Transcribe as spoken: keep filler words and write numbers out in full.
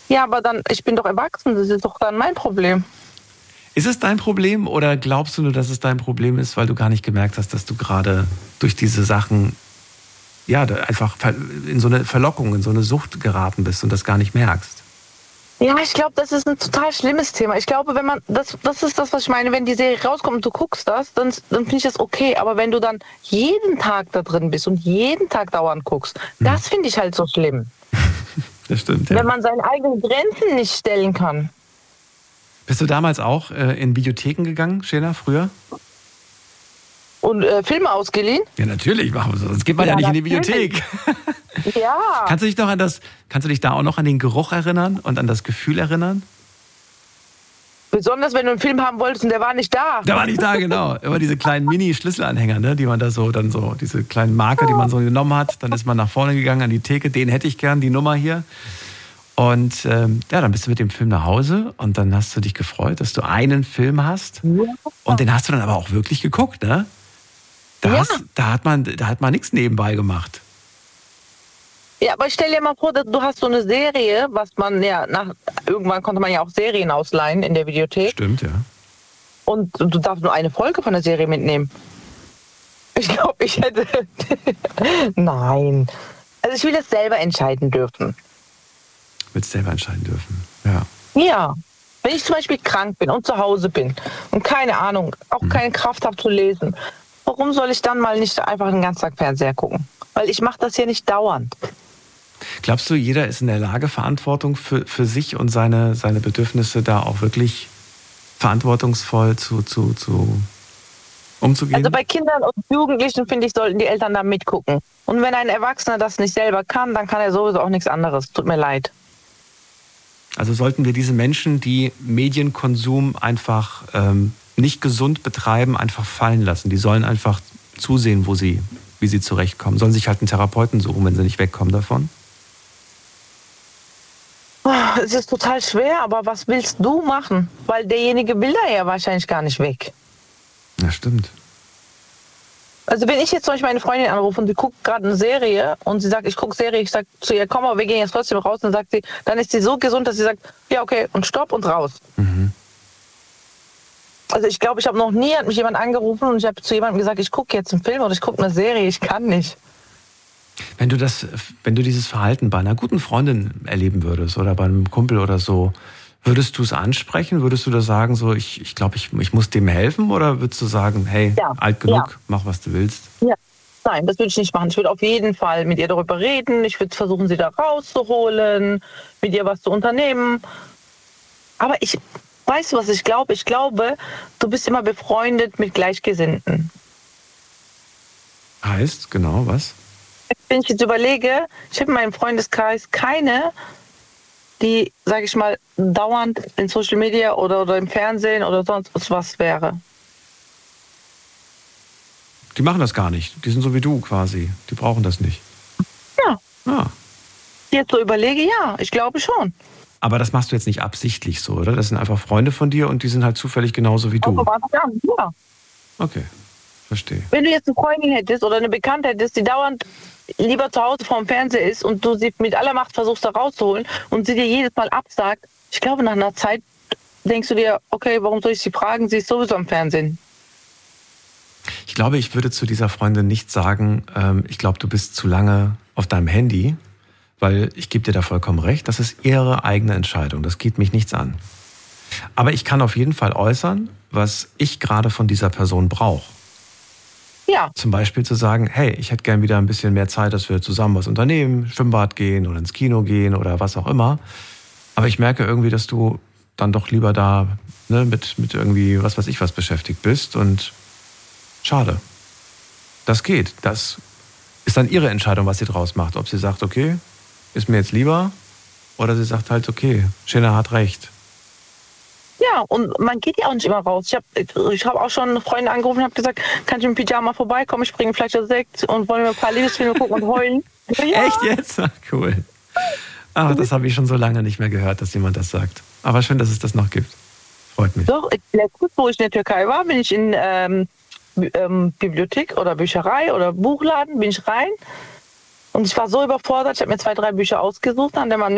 Ja, aber dann, ich bin doch erwachsen, das ist doch dann mein Problem. Ist es dein Problem oder glaubst du nur, dass es dein Problem ist, weil du gar nicht gemerkt hast, dass du gerade durch diese Sachen ja einfach in so eine Verlockung, in so eine Sucht geraten bist und das gar nicht merkst? Ja, ich glaube, das ist ein total schlimmes Thema. Ich glaube, wenn man, das, das ist das, was ich meine, wenn die Serie rauskommt und du guckst das, dann, dann finde ich das okay. Aber wenn du dann jeden Tag da drin bist und jeden Tag dauernd guckst, hm. das finde ich halt so schlimm. Das stimmt, ja. Wenn man seine eigenen Grenzen nicht stellen kann. Bist du damals auch äh, in Videotheken gegangen, Shena, früher? Und äh, Filme ausgeliehen? Ja, natürlich, sonst geht man ja, ja nicht natürlich. in die Videothek. Ja. Kannst du dich noch an das, kannst du dich da auch noch an den Geruch erinnern und an das Gefühl erinnern? Besonders wenn du einen Film haben wolltest und der war nicht da. Der war nicht da, genau. Immer diese kleinen Mini-Schlüsselanhänger, ne, die man da so, dann so, diese kleinen Marker, die man so genommen hat. Dann ist man nach vorne gegangen an die Theke, den hätte ich gern, die Nummer hier. Und ähm, ja, dann bist du mit dem Film nach Hause und dann hast du dich gefreut, dass du einen Film hast. Ja. Und den hast du dann aber auch wirklich geguckt, ne? Da, ja. hast, da hat man, da hat man nichts nebenbei gemacht. Ja, aber stell dir mal vor, du hast so eine Serie, was man ja nach, irgendwann konnte man ja auch Serien ausleihen in der Videothek. Stimmt, ja. Und du darfst nur eine Folge von der Serie mitnehmen. Ich glaube, ich hätte... Nein. Also ich will das selber entscheiden dürfen. Willst selber entscheiden dürfen, ja. Ja. Wenn ich zum Beispiel krank bin und zu Hause bin und keine Ahnung, auch hm. keine Kraft habe zu lesen, warum soll ich dann mal nicht einfach den ganzen Tag Fernseher gucken? Weil ich mache das ja nicht dauernd. Glaubst du, jeder ist in der Lage, Verantwortung für, für sich und seine, seine Bedürfnisse da auch wirklich verantwortungsvoll zu, zu, zu umzugehen? Also bei Kindern und Jugendlichen, finde ich, sollten die Eltern da mitgucken. Und wenn ein Erwachsener das nicht selber kann, dann kann er sowieso auch nichts anderes. Tut mir leid. Also sollten wir diese Menschen, die Medienkonsum einfach ähm, nicht gesund betreiben, einfach fallen lassen. Die sollen einfach zusehen, wo sie, wie sie zurechtkommen. Sollen sich halt einen Therapeuten suchen, wenn sie nicht wegkommen davon. Es ist total schwer, aber was willst du machen? Weil derjenige will da ja wahrscheinlich gar nicht weg. Ja, stimmt. Also wenn ich jetzt zum Beispiel meine Freundin anrufe und sie guckt gerade eine Serie und sie sagt, ich gucke Serie, ich sage zu ihr, komm mal, wir gehen jetzt trotzdem raus, dann sagt sie, dann ist sie so gesund, dass sie sagt, ja okay, und stopp und raus. Mhm. Also ich glaube, ich habe noch nie, hat mich jemand angerufen und ich habe zu jemandem gesagt, ich gucke jetzt einen Film oder ich gucke eine Serie, ich kann nicht. Wenn du das, wenn du dieses Verhalten bei einer guten Freundin erleben würdest oder bei einem Kumpel oder so, würdest du es ansprechen? Würdest du da sagen, so ich, ich glaube, ich, ich muss dem helfen? Oder würdest du sagen, hey, ja, alt genug, ja. mach was du willst? Ja. Nein, das würde ich nicht machen. Ich würde auf jeden Fall mit ihr darüber reden. Ich würde versuchen, sie da rauszuholen, mit ihr was zu unternehmen. Aber ich, weißt du, was ich glaube? Ich glaube, du bist immer befreundet mit Gleichgesinnten. Heißt, genau, was? Wenn ich jetzt überlege, ich habe in meinem Freundeskreis keine, die, sage ich mal, dauernd in Social Media oder, oder im Fernsehen oder sonst was wäre. Die machen das gar nicht. Die sind so wie du quasi. Die brauchen das nicht. Ja. Ja. Jetzt so überlege, ja, ich glaube schon. Aber das machst du jetzt nicht absichtlich so, oder? Das sind einfach Freunde von dir und die sind halt zufällig genauso wie du. Ja. Okay, verstehe. Wenn du jetzt eine Freundin hättest oder eine Bekannte hättest, die dauernd lieber zu Hause vorm Fernseher ist und du sie mit aller Macht versuchst da rauszuholen und sie dir jedes Mal absagt, ich glaube, nach einer Zeit denkst du dir, okay, warum soll ich sie fragen? Sie ist sowieso am Fernsehen. Ich glaube, ich würde zu dieser Freundin nicht sagen, ähm, ich glaube, du bist zu lange auf deinem Handy, weil ich gebe dir da vollkommen recht, das ist ihre eigene Entscheidung, das geht mich nichts an. Aber ich kann auf jeden Fall äußern, was ich gerade von dieser Person brauche. Ja. Zum Beispiel zu sagen, hey, ich hätte gern wieder ein bisschen mehr Zeit, dass wir zusammen was unternehmen, Schwimmbad gehen oder ins Kino gehen oder was auch immer. Aber ich merke irgendwie, dass du dann doch lieber da ne, mit, mit irgendwie was weiß ich was beschäftigt bist und schade. Das geht. Das ist dann ihre Entscheidung, was sie draus macht. Ob sie sagt, okay, ist mir jetzt lieber, oder sie sagt halt, okay, Shena hat recht. Ja, und man geht ja auch nicht immer raus. Ich habe ich hab auch schon Freunde angerufen und habe gesagt, kann ich mit dem Pyjama vorbeikommen, ich bringe vielleicht das Sekt und wollen wir ein paar Liebesfilme gucken und heulen. Ja. Echt jetzt? Ach, cool. Ach, das habe ich schon so lange nicht mehr gehört, dass jemand das sagt. Aber schön, dass es das noch gibt. Freut mich. Doch, letztens, wo ich in der Türkei war, bin ich in ähm, ähm, Bibliothek oder Bücherei oder Buchladen, bin ich rein. Und ich war so überfordert, ich habe mir zwei, drei Bücher ausgesucht, an der man